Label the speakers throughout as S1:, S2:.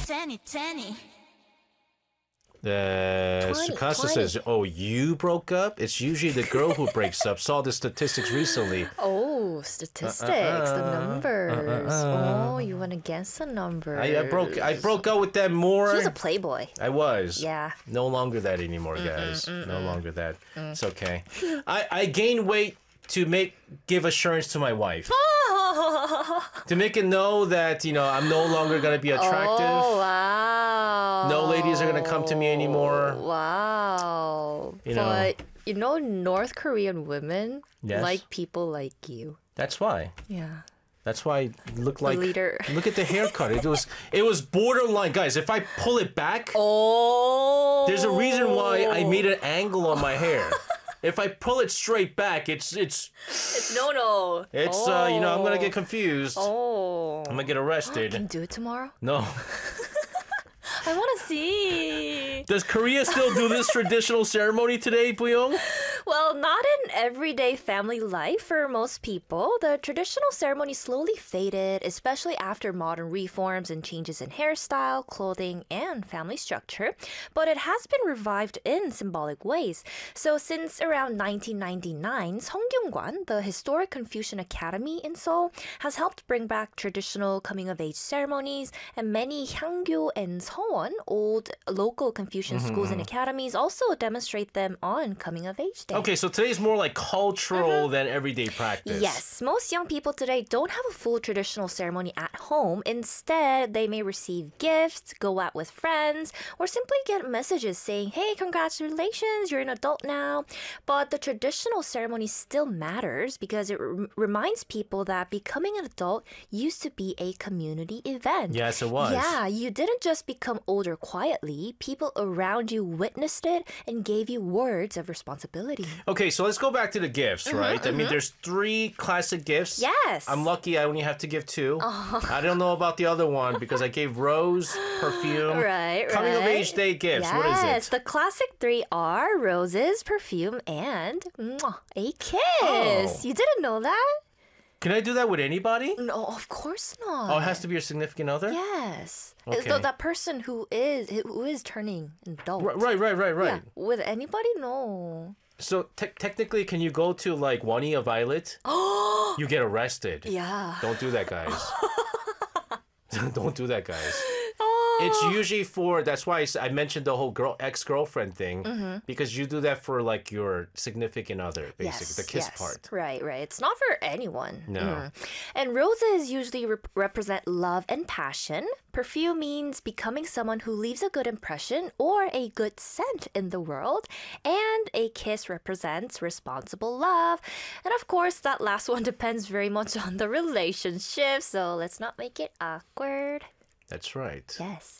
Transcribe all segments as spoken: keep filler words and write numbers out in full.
S1: twenty, twenty.
S2: Uh,
S3: twenty,
S2: Sukasa
S3: twenty.
S2: says, "Oh, you broke up? It's usually the girl who breaks up." Saw the statistics recently.
S3: Oh, statistics,
S2: Uh,
S3: the numbers.
S2: uh, uh.
S3: Oh, you went against the numbers.
S2: I, I broke. I broke up with that more.
S3: He was a playboy.
S2: I was.
S3: Yeah.
S2: No longer that anymore, guys. No longer that. It's okay. I I gained weight to make give assurance to my wife. To make it know that, you know, I'm no longer going to be attractive.
S3: Oh, wow.
S2: No ladies are going to come to me anymore.
S3: Wow.
S2: You know.
S3: But, you know, North Korean women
S2: Yes.
S3: like people like you.
S2: That's why.
S3: Yeah.
S2: That's why I look like
S3: leader.
S2: Look at the haircut. It was it was borderline, guys. If I pull it back,
S3: Oh.
S2: there's a reason why I made an angle on my hair. If I pull it straight back, it's it's
S3: It's no no.
S2: it's uh, you know, I'm going to get confused.
S3: Oh.
S2: I'm going to get arrested.
S3: Can you do it tomorrow?
S2: No.
S3: I want to see.
S2: Does Korea still do this traditional ceremony today, Buyong?
S3: Well, not in everyday family life for most people. The traditional ceremony slowly faded, especially after modern reforms and changes in hairstyle, clothing, and family structure. But it has been revived in symbolic ways. So since around nineteen ninety-nine, Seonggyungwan, the historic Confucian Academy in Seoul, has helped bring back traditional coming-of-age ceremonies, and many Hangyu and Seowon, old local Confucian schools and academies, also demonstrate them on coming-of-age day.
S2: Okay, so today's more like cultural than everyday practice.
S3: Yes, most young people today don't have a full traditional ceremony at home. Instead, they may receive gifts, go out with friends, or simply get messages saying, hey, congratulations, you're an adult now. But the traditional ceremony still matters because it r- reminds people that becoming an adult used to be a community event.
S2: Yes, it was.
S3: Yeah, you didn't just become older quietly. People around you witnessed it and gave you words of responsibility.
S2: Okay, so let's go back to the gifts, right? I mean, there's three classic gifts.
S3: Yes.
S2: I'm lucky I only have to give two. I don't know about the other one because I gave rose, perfume.
S3: Right,
S2: Coming of
S3: right.
S2: age day gifts.
S3: Yes,
S2: What is it?
S3: the classic three are roses, perfume, and mwah, a kiss.
S2: Oh.
S3: You didn't know that?
S2: Can I do that with anybody?
S3: No, of course not.
S2: Oh, it has to be your significant other?
S3: Yes.
S2: Okay.
S3: Th- that person who is who is turning adult.
S2: Right, right, right, right. right.
S3: Yeah. With anybody, no.
S2: So te- technically, can you go to like Wani or Violet? You get arrested.
S3: Yeah.
S2: Don't do that, guys. Don't do that, guys.
S3: Oh.
S2: It's usually for, that's why I s- I mentioned the whole girl ex-girlfriend thing,
S3: Mm-hmm.
S2: because you do that for like your significant other, basically,
S3: Yes,
S2: the kiss
S3: yes.
S2: part.
S3: Right, right. It's not for anyone.
S2: No.
S3: Mm. And roses usually rep- represent love and passion. Perfume means becoming someone who leaves a good impression or a good scent in the world. And a kiss represents responsible love. And of course, that last one depends very much on the relationship. So let's not make it awkward.
S2: That's right.
S3: Yes.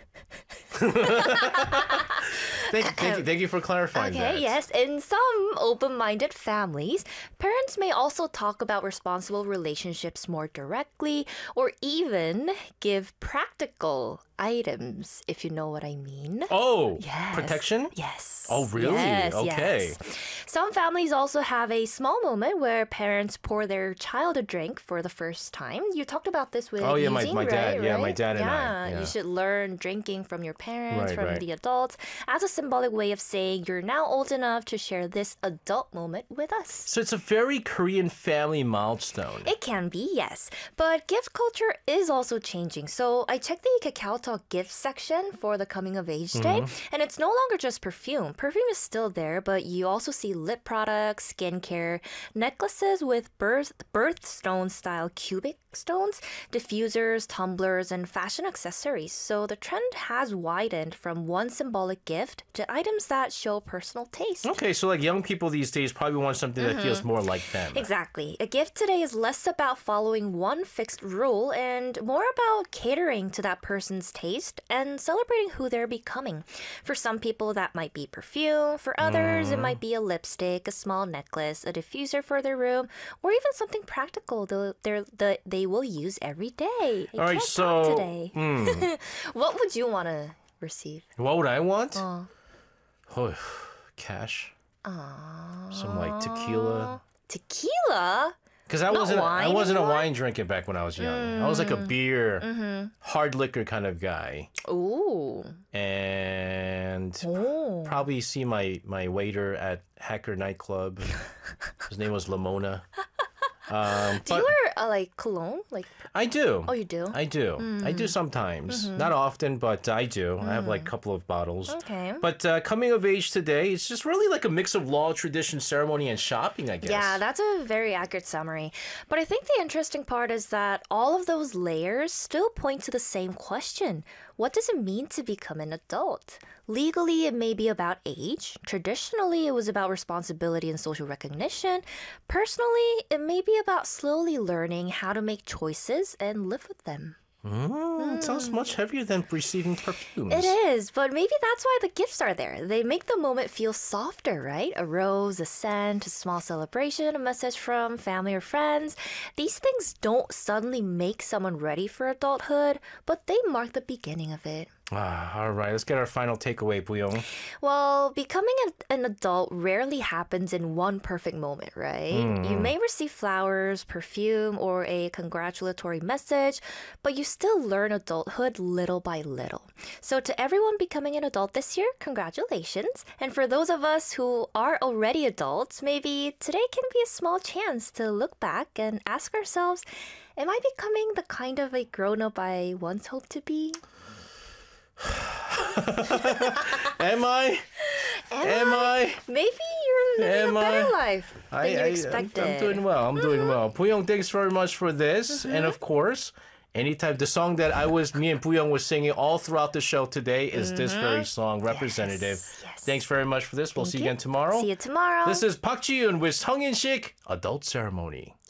S2: Thank, thank you, thank you for clarifying
S3: Okay,
S2: that.
S3: yes. In some open-minded families, parents may also talk about responsible relationships more directly or even give practical items, if you know what I mean.
S2: Oh,
S3: Yes.
S2: protection?
S3: Yes.
S2: Oh, really?
S3: Yes,
S2: Okay.
S3: yes. Some families also have a small moment where parents pour their child a drink for the first time. You talked about this with
S2: Oh, yeah, my-
S3: Eugene,
S2: my dad-
S3: right?
S2: yeah, my
S3: Right?
S2: dad and I,
S3: Yeah,
S2: yeah.
S3: you should learn drinking from your parents,
S2: Right,
S3: from
S2: right.
S3: the adults, as a symbolic way of saying you're now old enough to share this adult moment with us.
S2: So it's a very Korean family milestone.
S3: It can be, yes. But gift culture is also changing. So I checked the Kakao Talk gift section for the coming of age day, and it's no longer just perfume. Perfume is still there, but you also see lip products, skincare, necklaces with birth birthstone style cubic stones, diffusers, tumblers, and fashion accessories. So the trend has widened from one symbolic gift to items that show personal taste.
S2: Okay, so like young people these days probably want something that feels more like them.
S3: Exactly. A gift today is less about following one fixed rule and more about catering to that person's taste and celebrating who they're becoming. For some people, that might be perfume. For others, it might be a lipstick, a small necklace, a diffuser for their room, or even something practical that they're, that they will use every day. I
S2: All right,
S3: can't
S2: so
S3: talk today.
S2: mm,
S3: What would you want to receive?
S2: what would I want?
S3: Uh.
S2: Oh, cash. Some like tequila.
S3: Tequila?
S2: Because I
S3: Not
S2: wasn't I
S3: wine
S2: wasn't a
S3: anymore?
S2: wine drinker back when I was young. I was like a beer, hard liquor kind of guy.
S3: Ooh.
S2: And
S3: Oh.
S2: probably see my, my waiter at Hacker nightclub. His name was Lamona. Um,
S3: Do you wear uh, like cologne? Like
S2: I do.
S3: oh, you do?
S2: I do. I do sometimes. Not often, but I do. I have like a couple of bottles.
S3: Okay.
S2: But uh, coming of age today, it's just really like a mix of law, tradition, ceremony, and shopping, I guess.
S3: Yeah, that's a very accurate summary. But I think the interesting part is that all of those layers still point to the same question. What does it mean to become an adult? Legally, it may be about age. Traditionally, it was about responsibility and social recognition. Personally, it may be about slowly learning how to make choices and live with them.
S2: Mm, it sounds much heavier than receiving perfumes.
S3: It is, but maybe that's why the gifts are there. They make the moment feel softer, right? A rose, a scent, a small celebration, a message from family or friends. These things don't suddenly make someone ready for adulthood, but they mark the beginning of it.
S2: Ah, all right, let's get our final takeaway, Buyong.
S3: Well, becoming an, an adult rarely happens in one perfect moment, right? You may receive flowers, perfume, or a congratulatory message, but you still learn adulthood little by little. So, to everyone becoming an adult this year, congratulations. And for those of us who are already adults, maybe today can be a small chance to look back and ask ourselves, am I becoming the kind of a grown up I once hoped to be?
S2: Am I?
S3: Am,
S2: Am
S3: I?
S2: I?
S3: Maybe you're living
S2: Am
S3: a better
S2: I?
S3: life than
S2: I,
S3: you
S2: I, I'm,
S3: expected.
S2: I'm doing well. I'm doing well. Puyong, thanks very much for this. And of course, anytime the song that I was, me and Puyong was singing all throughout the show today is this very song, Representative.
S3: Yes, yes.
S2: Thanks very much for this. We'll
S3: Thank
S2: see you
S3: you.
S2: again tomorrow.
S3: See you tomorrow.
S2: This is Park Ji-yoon with Sung In Shik Adult Ceremony.